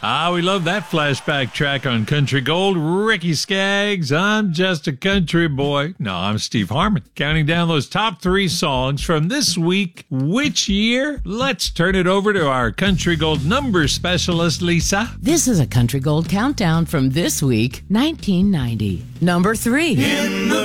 We love that flashback track on Country Gold. Ricky Skaggs, I'm Just a Country Boy. No, I'm Steve Harmon. Counting down those top 3 songs from this week. Which year? Let's turn it over to our Country Gold number specialist, Lisa. This is a Country Gold countdown from this week, 1990. Number 3.